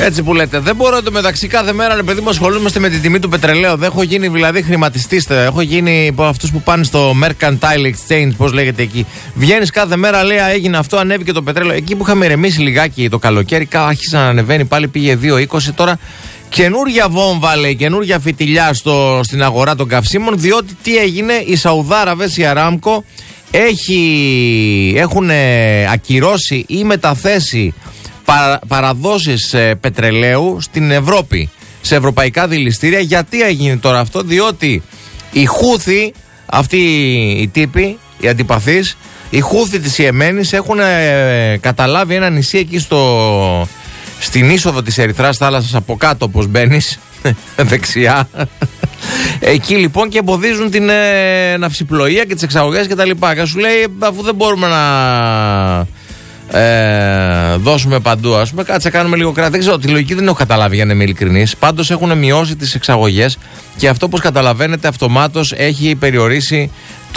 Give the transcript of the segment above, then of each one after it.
Έτσι που λέτε. Δεν μπορώ εντωμεταξύ κάθε μέρα, παιδί μου, ασχολούμαστε με την τιμή του πετρελαίου. Δεν έχω γίνει δηλαδή χρηματιστής. Έχω γίνει από αυτούς που πάνε στο Mercantile Exchange, πώς λέγεται εκεί. Βγαίνεις κάθε μέρα, λέει, έγινε αυτό, ανέβηκε το πετρέλαιο. Εκεί που είχαμε ηρεμήσει λιγάκι το καλοκαίρι, άρχισε να ανεβαίνει πάλι, πήγε 2,20. Τώρα καινούρια βόμβα, λέει, καινούρια φιτιλιά στην αγορά των καυσίμων. Διότι τι έγινε, οι Σαουδάραβες, η Αράμκο, έχουν ακυρώσει ή μεταθέσει παραδόσεις πετρελαίου στην Ευρώπη, σε ευρωπαϊκά δηληστήρια. Γιατί έγινε τώρα αυτό? Διότι οι Χούθοι, αυτοί οι τύποι, οι αντιπαθείς, οι Χούθοι της Ιεμένης έχουν καταλάβει ένα νησί εκεί στην είσοδο της Ερυθράς θάλασσας, από κάτω όπως μπαίνεις δεξιά. Εκεί λοιπόν, και εμποδίζουν την ναυσιπλοεία και τις εξαγωγές και τα λοιπά. Και σου λέει, αφού δεν μπορούμε να δώσουμε παντού, ας πούμε, κάτσε κάνουμε λίγο κράτη. Δεν ξέρω, τη λογική δεν έχω καταλάβει, για να είμαι ειλικρινής. Πάντως έχουν μειώσει τις εξαγωγές και αυτό, όπως καταλαβαίνετε, αυτομάτως έχει περιορίσει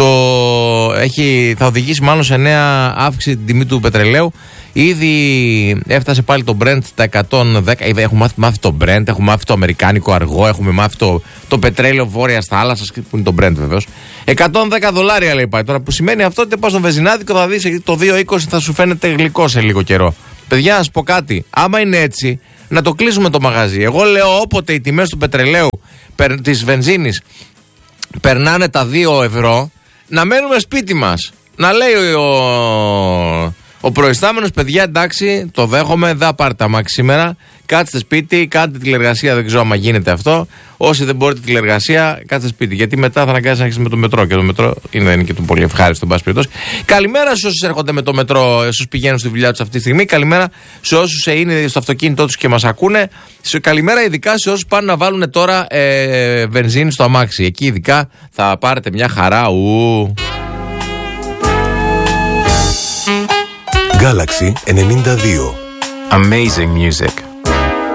θα οδηγήσει μάλλον σε νέα αύξηση την τιμή του πετρελαίου. Ήδη έφτασε πάλι το Brent στα 110. Έχουμε μάθει το Brent, έχουμε μάθει το αμερικάνικο αργό, έχουμε μάθει το πετρέλαιο βόρειας θάλασσας, που είναι το Brent βεβαίως. $110 λέει πάει τώρα, που σημαίνει αυτό ότι πας στον βενζινάδικο, θα δεις το 2,20 θα σου φαίνεται γλυκό σε λίγο καιρό. Παιδιά, να σας πω κάτι. Άμα είναι έτσι, να το κλείσουμε το μαγαζί. Εγώ λέω, όποτε οι τιμές του πετρελαίου, της βενζίνης, περνάνε τα 2 ευρώ, να μένουμε σπίτι μας. Να λέει ο προϊστάμενος, παιδιά, εντάξει, το δέχομαι, δεν πάρετε αμάξι σήμερα. Κάτσε σπίτι, κάντε τηλεργασία, δεν ξέρω άμα γίνεται αυτό. Όσοι δεν μπορείτε τηλεργασία, κάτσε σπίτι. Γιατί μετά θα αναγκάσει να έχεις με το μετρό. Και το μετρό δεν είναι και το πολύ ευχάριστο, εν πάση περιπτώσει. Καλημέρα σε όσους έρχονται με το μετρό, όσους πηγαίνουν στη δουλειά τους αυτή τη στιγμή. Καλημέρα σε όσους είναι στο αυτοκίνητό τους και μας ακούνε. Καλημέρα ειδικά σε όσους πάνε να βάλουν τώρα βενζίνη στο αμάξι. Εκεί ειδικά θα πάρετε μια χαρά. Galaxy 92. Amazing music.